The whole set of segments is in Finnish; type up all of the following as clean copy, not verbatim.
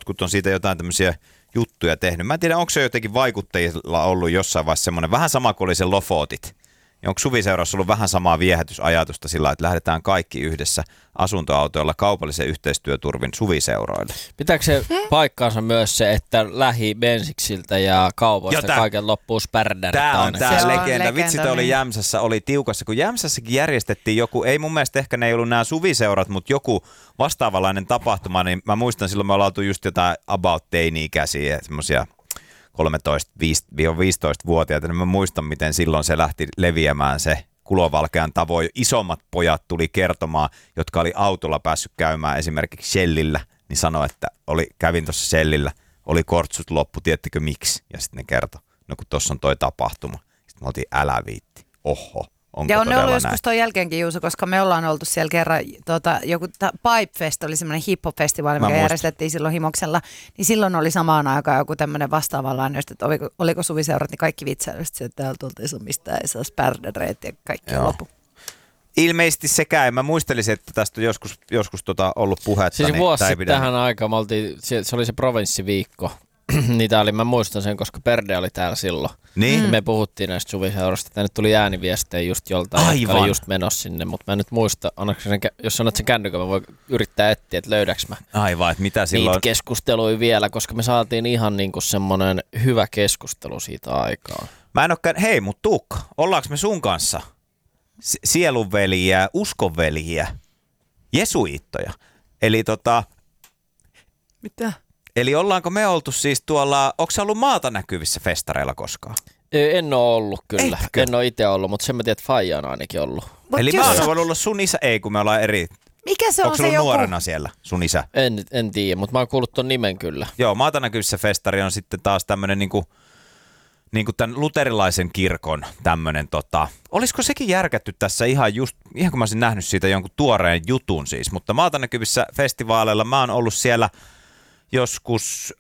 jotkut on siitä jotain tämmöisiä juttuja tehnyt. Mä en tiedä, onko se jotenkin vaikuttajilla ollut jossain vaiheessa semmoinen, vähän sama kuin oli se Lofotit. Ja onko Suviseurassa ollut vähän samaa viehätysajatusta sillä, että lähdetään kaikki yhdessä asuntoautoilla kaupallisen yhteistyöturvin Suviseuroille? Pitääkö se paikkaansa myös se, että lähibensiksiltä ja kaupoista kaiken loppuu spärdärit? Tämä on tämä legenda. legenda. Vitsi, toi oli Jämsässä, oli tiukassa. Kun Jämsässäkin järjestettiin joku, ei mun mielestä ehkä ne ei ollut nämä Suviseurat, mutta joku vastaavanlainen tapahtuma, niin mä muistan silloin me ollaan oltu just jotain about teini-ikäisiä, semmoisia 13-15-vuotiaita, niin mä muistan, miten silloin se lähti leviämään se kulovalkean tavoin. Isommat pojat tuli kertomaan, jotka oli autolla päässyt käymään esimerkiksi Shellillä, niin sanoi, että kävin tuossa Shellillä, oli kortsut loppu, tiedättekö miksi? Ja sitten ne kertoi, no kun tuossa on toi tapahtuma. Sitten me oltiin, älä viitti, oho. Onko ja on ne ollut näin? joskus ton jälkeenkin, Juuso, koska me ollaan oltu siellä kerran, joku Pipe Fest oli semmoinen hip-hop-festivaali, mikä järjestettiin silloin Himoksella, niin silloin oli samaan aikaan joku tämmöinen vastaavanlainen, että oliko Suviseurat, niin kaikki vitsailisesti, että täältä oltaisiin mistään, ei saa spärdereet ja kaikki on lopu. Ilmeisesti sekään. Mä muistelisin, että tästä on joskus ollut puhetta. Siis niin vuosi sitten tähän aikaan, se oli se provinssiviikko. Niitä oli, mä muistan sen, koska Perde oli täällä silloin. Niin? Me puhuttiin näistä Suviseurasta. Tänne tuli ääniviestejä just joltain, jotka oli just menossa sinne. Mutta mä en nyt muista, jos sanot sen kännykän, mä voin yrittää etsiä, että löydäks mä aivan, että mitä silloin niitä keskusteluja vielä, koska me saatiin ihan niinku semmoinen hyvä keskustelu siitä aikaa. Mä en olekaan, hei mut Tuukka, ollaanko me sun kanssa sielunveliä, uskonveliä, jesuittoja? Eli Mitä? Eli ollaanko me oltu siis tuolla, onko sä ollut maata näkyvissä festareilla koskaan? En ole ollut kyllä. Eikö? En ole itse ollut, mutta sen mä tiedän, että Faija on ainakin ollut. Eli mä oon ollut sun isä, ei kun me ollaan eri. Mikä se on se joku? Nuorena joku? siellä, sun isä? En tiedä, mutta mä oon kuullut ton nimen kyllä. Joo, maata näkyvissä festari on sitten taas tämmönen niinku tämän luterilaisen kirkon tämmönen olisiko sekin järkätty tässä ihan kun mä olisin nähnyt siitä jonkun tuoreen jutun siis, mutta maata näkyvissä festivaaleilla mä oon ollut siellä joskus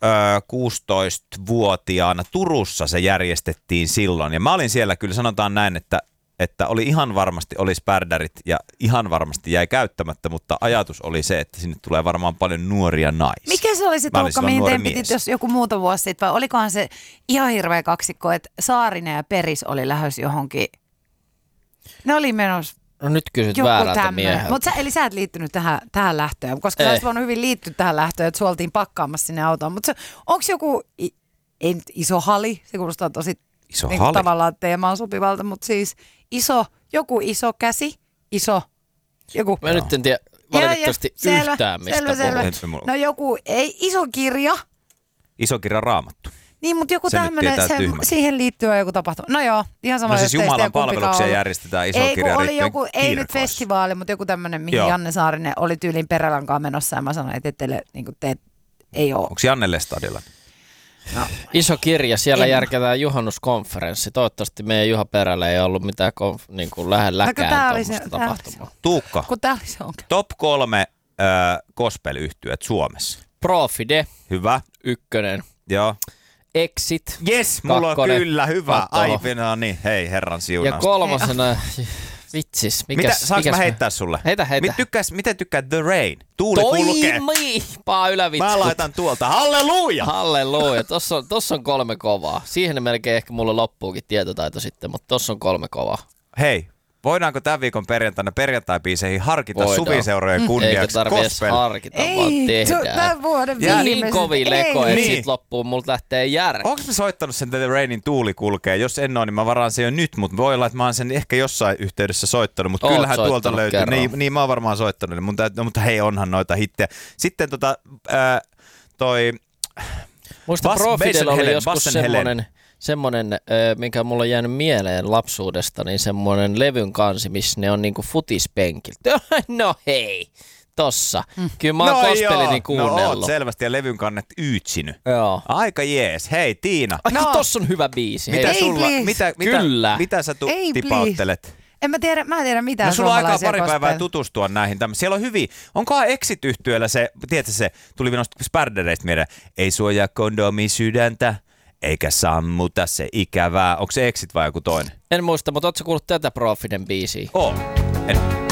16-vuotiaana Turussa se järjestettiin silloin. Ja mä olin siellä kyllä, sanotaan näin, että oli ihan varmasti oli spärdärit ja ihan varmasti jäi käyttämättä, mutta ajatus oli se, että sinne tulee varmaan paljon nuoria naisia. Mikä se oli se Tuukka, mihin teidän piti jos joku muuta vuosi sitten, vai olikohan se ihan hirveä kaksikko, että Saarinen ja Peris oli lähdössä johonkin, ne oli menossa. No nyt kysyt väärältä mieheltä. Mutta eli sä et liittynyt tähän lähtöön, koska sä olisit voinut hyvin liittyä tähän lähtöön, että sua oltiin pakkaamassa sinne autoon. Mutta onko joku, ei nyt iso hali, se kuulostaa tosi niin tavallaan teemaan sopivalta, mutta siis joku iso käsi, joku. Mä nyt en tiedä valitettavasti yhtään mistä puhut. No joku, iso kirja. Iso kirja Raamattu. Niin, mutta joku tämmöinen, siihen liittyy joku tapahtuma. No joo, ihan sama. No siis Jumalan palveluksia järjestetään iso kirja liittyen ei nyt festivaali, mutta joku tämmöinen, mihin Janne Saarinen oli tyylin Perälankaan menossa ja mä sanoin, että teille niin ei ole. Onko Jannelle stadilla? No. Iso kirja, siellä järkätään juhannuskonferenssi. Toivottavasti meidän Juha Perällä ei ollut mitään lähelläkään tuommoista tapahtumaa. Tuukka, top 3 gospel-yhtyöt Suomessa. Profide. Hyvä. 1. Joo. Exit. Yes, mulla on kyllä hyvä. Aivina, niin hei herran siunausta. Ja 3. vitsis. Saanko mä heittää sulle? Heitä. Miten tykkäät The Rain? Tuuli kulkee. Toimii! Ylävitskut. Mä laitan tuolta. Halleluja! Halleluja. Tossa on 3 kovaa. Siihen melkein ehkä mulla loppuukin tietotaito sitten, mutta tossa on 3 kovaa. Hei. Voidaanko tämän viikon perjantai-biiseihin harkita Suviseurojen kunniaksi gospel? Harkita, vaan tehdään. Tämän vuoden viimeiset. Niin kovin leko, että sit loppuun multa lähtee järki. Onko mä soittanut sen The Rainin Tuuli kulkee? Jos en ole, niin mä varaan sen jo nyt, mutta voi olla, että mä oon sen ehkä jossain yhteydessä soittanut, mutta kyllähän tuolta löytyy. Niin mä oon varmaan soittanut, mutta hei, onhan noita hittejä. Sitten toi muista Profidella oli joskus semmoinen, minkä mulla on jäänyt mieleen lapsuudesta, niin semmoinen levyn kansi, missä ne on niinku futispenkiltä. No hei, tossa. Kyllä mä oon gospelini kuunnellut. No oot selvästi ja levyn kannet yytsinyt. Joo. Aika jees. Hei Tiina. Tossa on hyvä biisi. Mitä sä tipauttelet? Mä en tiedä mitään sulla on aikaa suomalaisia pari päivää tutustua näihin. Siellä on hyvin. Onkohan Exit-yhtiöllä se, tiedätkö se, tuli noista spardereista mieleen, ei suojaa kondomi sydäntä. Eikä sammuta se ikävää. Onko se Exit vai joku toinen? En muista, mutta ootko kuullut tätä Profiden biisiä? Oo.